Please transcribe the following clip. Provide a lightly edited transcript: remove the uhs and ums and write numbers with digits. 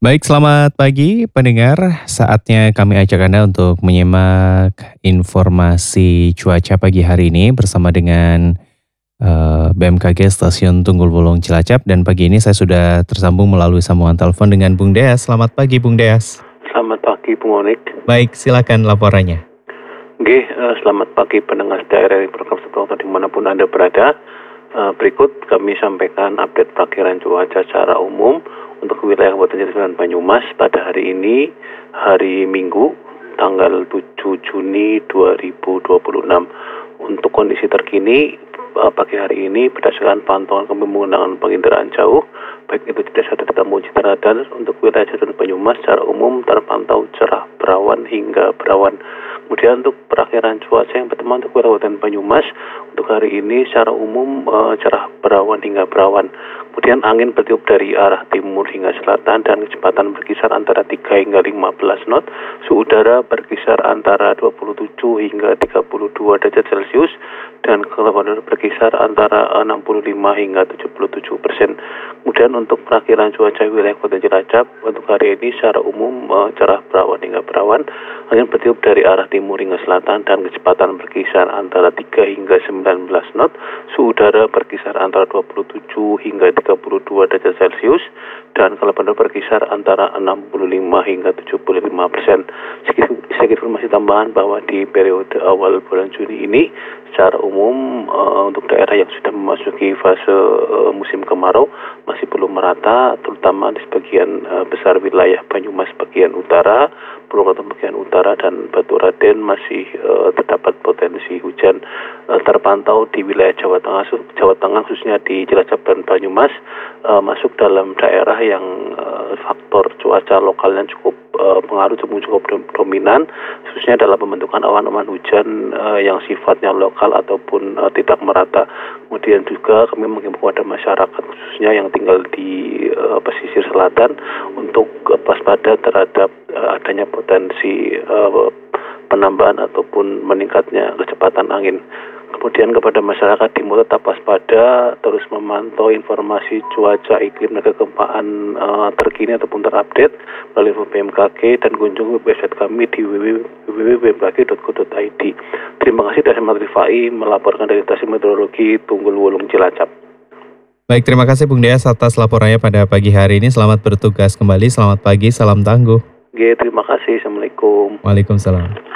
Baik, selamat pagi pendengar. Saatnya kami ajak Anda untuk menyimak informasi cuaca pagi hari ini bersama dengan BMKG Stasiun Tunggul Wulung Cilacap, dan pagi ini saya sudah tersambung melalui sambungan telepon dengan Bung Deas. Selamat pagi Bung Deas. Selamat pagi, Bung Onik. Baik, silakan laporannya. Selamat pagi pendengar daerah program Seproto dimanapun Anda berada. Berikut kami sampaikan update perakiran cuaca secara umum untuk wilayah Kabupaten Cilacap dan Banyumas pada hari ini, hari Minggu, tanggal 7 Juni 2026. Untuk kondisi terkini pagi hari ini berdasarkan pantauan kami menggunakan penginderaan jauh, baik itu di desa Tetamu Citra dan untuk wilayah Cilacap dan Banyumas secara umum terpantau cerah berawan hingga berawan. Kemudian untuk perakhiran cuaca yang pertama untuk wilayah Kabupaten Banyumas untuk hari ini secara umum cerah berawan hingga berawan. Kemudian angin bertiup dari arah timur hingga selatan dan kecepatan berkisar antara 3 hingga 15 knot. Suhu udara berkisar antara 27 hingga 32 derajat Celcius dan kelembapan berkisar antara 65 hingga 77%. Kemudian untuk perakhiran cuaca wilayah Kota Cilacap untuk hari ini secara umum cerah berawan hingga berawan. Angin bertiup dari arah timur hingga selatan dan kecepatan berkisar antara 3 hingga 19 knot. Suhu udara berkisar antara 27 hingga 32 derajat Celcius dan kelembapan berkisar antara 65 hingga 75%. Sedikit informasi tambahan bahwa di periode awal bulan Juni ini secara umum untuk daerah yang sudah memasuki fase musim kemarau masih belum merata, terutama di sebagian besar wilayah Banyumas bagian utara, Purwokerto bagian utara dan Batu Raden masih terdapat potensi hujan terpantau di wilayah Jawa Tengah khususnya di Cilacap dan Banyumas masuk dalam daerah yang faktor cuaca lokalnya cukup dominan, khususnya dalam pembentukan awan-awan hujan yang sifatnya lokal ataupun tidak merata. Kemudian juga kami mengimbau kepada masyarakat khususnya yang tinggal di pesisir selatan untuk waspada terhadap adanya potensi penambahan ataupun meningkatnya kecepatan angin. Kemudian kepada masyarakat diimbau tetap waspada, terus memantau informasi cuaca iklim dan kegempaan terkini ataupun terupdate melalui BMKG dan kunjungi website kami di www.bmkg.go.id. Terima kasih dari Ahmad Rifai melaporkan dari Stasiun Meteorologi Tunggul Wulung Cilacap. Baik, terima kasih Bung Deas atas laporannya pada pagi hari ini. Selamat bertugas kembali, selamat pagi, salam tangguh. Terima kasih. Assalamualaikum. Waalaikumsalam.